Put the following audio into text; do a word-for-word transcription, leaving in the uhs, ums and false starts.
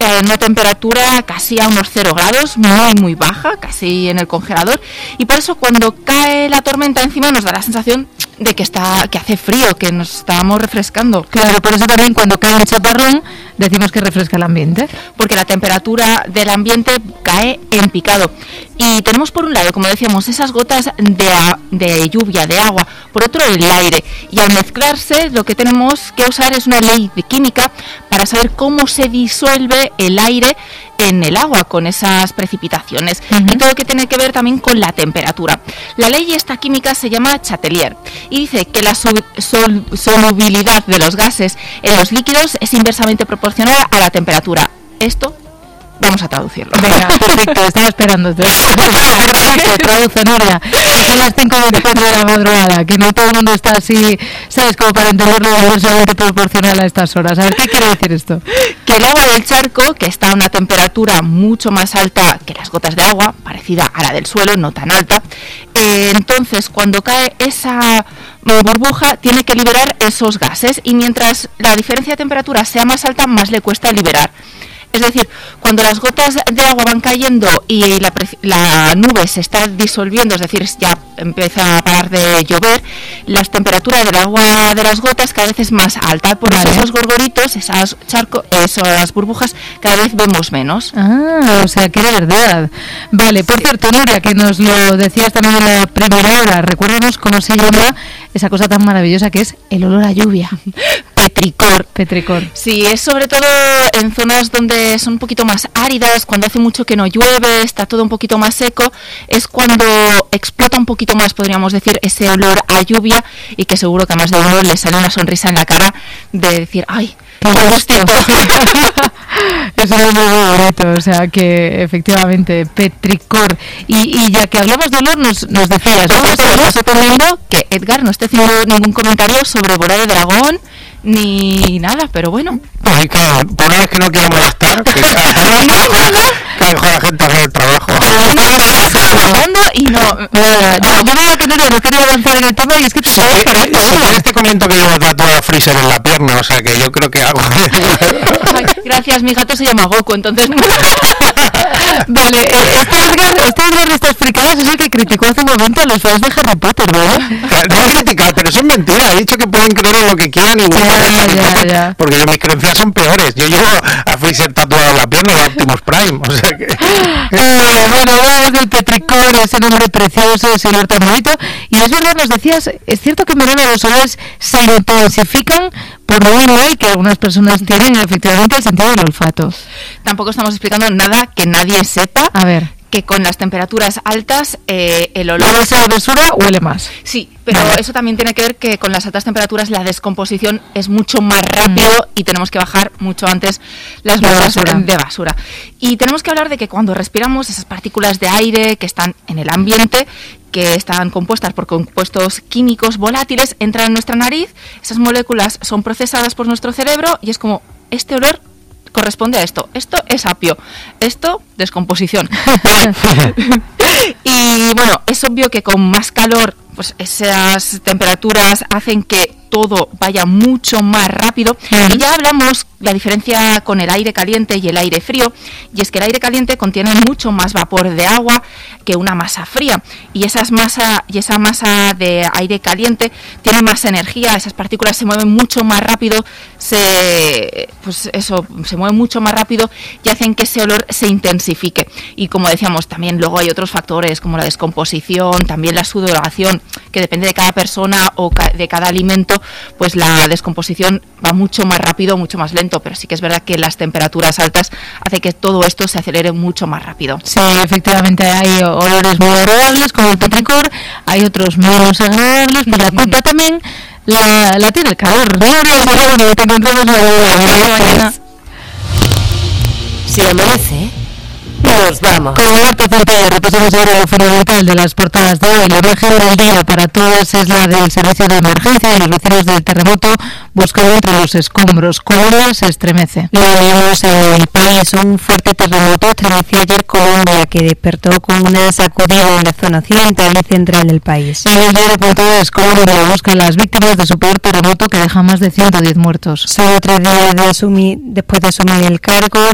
a una temperatura casi a unos cero grados, muy muy baja, casi en el congelador, y por eso cuando cae la tormenta encima nos da la sensación de que está que hace frío, que nos estamos refrescando. Claro, por eso también cuando cae un chaparrón decimos que refresca el ambiente, porque la temperatura del ambiente cae en picado. Y tenemos por un lado, como decíamos, esas gotas de, a, de lluvia, de agua, por otro el aire, y al mezclarse lo que tenemos que usar es una ley de química para saber cómo se disuelve el aire en el agua con esas precipitaciones. Uh-huh. Y todo lo que tiene que ver también con la temperatura. La ley esta química se llama Chatelier y dice que la sol, sol, solubilidad de los gases en los líquidos es inversamente proporcional a la temperatura. Esto vamos a traducirlo. Venga, perfecto, estaba esperando. Perfecto, traduce, Nuria. Son las cinco veinticuatro de la madrugada, que no todo el mundo está así, ¿sabes? Como para entenderlo inversamente proporcional a estas horas. A ver, ¿qué quiere decir esto? Que el agua del charco, que está a una temperatura mucho más alta que las gotas de agua, parecida a la del suelo, no tan alta, eh, entonces cuando cae esa burbuja tiene que liberar esos gases, y mientras la diferencia de temperatura sea más alta, más le cuesta liberar. Es decir, cuando las gotas de agua van cayendo y la, la nube se está disolviendo, es decir, ya empieza a parar de llover, las temperaturas del agua de las gotas cada vez es más alta. Por eso esos gorgoritos, esas charcos, esas burbujas, cada vez vemos menos. Ah, o sea que de verdad. Vale, por sí. Cierto, Nuria, que nos lo decías también en la primera hora, recuérdanos cómo se llama esa cosa tan maravillosa que es el olor a lluvia. Petricor. Petricor. Sí, es sobre todo en zonas donde son un poquito más áridas, cuando hace mucho que no llueve, está todo un poquito más seco, es cuando explota un poquito más, podríamos decir, ese olor a lluvia, y que seguro que a más de uno le sale una sonrisa en la cara de decir, ¡ay, qué gustito! Eso es muy bonito, o sea que efectivamente, petricor. Y, y ya que hablamos de olor, nos, nos decías, ¿no? Estamos sorprendiendo que Edgar no esté haciendo ningún comentario sobre bola de dragón ni nada, pero bueno. Ay, claro, por una vez que no quiero molestar, que dejo a la gente hacer el trabajo. Y no, nada, no, yo veo que no, no quería avanzar en el tema, y es que tú sabes perfecto. Si quieres te comento que llevo tatuado a Freezer en la pierna, o sea que yo creo que hago. Ay, gracias, mi gato se llama Goku, entonces. Vale, este Edgar, este Edgar de estas fricadas es el que criticó hace un momento a los fans de Harry Potter, ¿verdad? No he criticado, pero eso es mentira. He dicho que pueden creer en lo que quieran y ya, ya, ya. porque yo, mis creencias son peores. Yo llevo a Freezer tatuado en la pierna de Optimus Prime, o sea que. Eh, bueno, hablamos del petricor, ese nombre precioso, ese olor tan bonito. Y es verdad, nos decías, es cierto que en verano los olores se intensifican por lo mismo que algunas personas tienen efectivamente el sentido del olfato. Tampoco estamos explicando nada que nadie sepa. A ver. Que con las temperaturas altas eh, el olor... ¿La bolsa de basura huele más? Sí, pero vale. Eso también tiene que ver que con las altas temperaturas la descomposición es mucho más rápido mm. y tenemos que bajar mucho antes las bolsas basura. de basura. Y tenemos que hablar de que cuando respiramos esas partículas de aire que están en el ambiente, que están compuestas por compuestos químicos volátiles, entran en nuestra nariz, esas moléculas son procesadas por nuestro cerebro y es como, este olor corresponde a esto, esto es apio, esto descomposición. Y bueno, es obvio que con más calor, pues esas temperaturas hacen que todo vaya mucho más rápido. Uh-huh. Y ya hablamos la diferencia con el aire caliente y el aire frío, y es que el aire caliente contiene mucho más vapor de agua que una masa fría, y esas masa y esa masa de aire caliente tiene más energía, esas partículas se mueven mucho más rápido, se pues eso, se mueven mucho más rápido y hacen que ese olor se intensifique. Y como decíamos, también luego hay otros factores como la descomposición, también la sudoración, que depende de cada persona o ca- de cada alimento, pues la descomposición va mucho más rápido, mucho más lento, pero sí que es verdad que las temperaturas altas hace que todo esto se acelere mucho más rápido. Sí, efectivamente hay olores muy agradables como el petricor, hay otros menos agradables, pero la culpa también la, la tiene el calor, ¿no? Bueno, te encontramos mañana. Si amanece, nos vamos. Con Marta Centella repasamos ahora lo fundamental de las portadas de hoy. La imagen del día para todos es la del servicio de emergencia de los vecinos del terremoto buscando entre los escombros. Colombia se estremece. Lo vemos en el país. Un fuerte terremoto estremeció ayer Colombia, que despertó con una sacudida en la zona occidental y central del país. En el diario.es, Colombia busca a las víctimas de su peor terremoto que deja más de ciento diez muertos. Solo tres días de asumir, después de asumir el cargo